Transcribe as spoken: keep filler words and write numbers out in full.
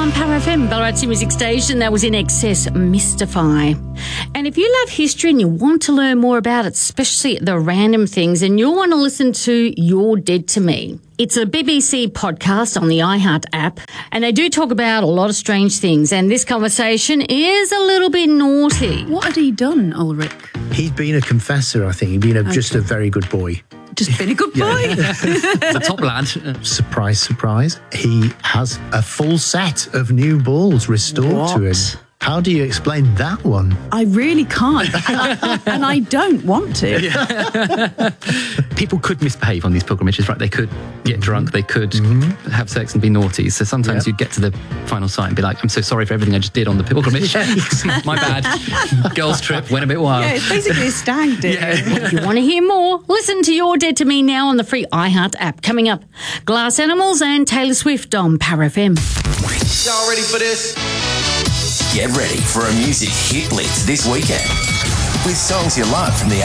on Power F M, Ballarat's music station. That was In Excess, Mystify. And if you love history and you want to learn more about it, especially the random things, and you'll want to listen to You're Dead to Me. It's a B B C podcast on the iHeart app, and they do talk about a lot of strange things, and this conversation is a little bit naughty. What had he done, Ulrich? He's been a confessor, I think. He's been a, okay. just a very good boy. Just been a good boy. The top lad. Surprise, surprise. He has a full set of new balls restored what? to him. How do you explain that one? I really can't. And I, and I don't want to. Yeah. People could misbehave on these pilgrimages, right? They could get drunk, they could mm-hmm. have sex and be naughty. So sometimes yep. you'd get to the final site and be like, I'm so sorry for everything I just did on the pilgrimage. My bad. Girls' trip went a bit wild. Yeah, it's basically a stag do. Yeah. If you want to hear more, listen to You're Dead to Me now on the free iHeart app. Coming up, Glass Animals and Taylor Swift on Power F M. Y'all ready for this? Get ready for a music hit blitz this weekend with songs you love from the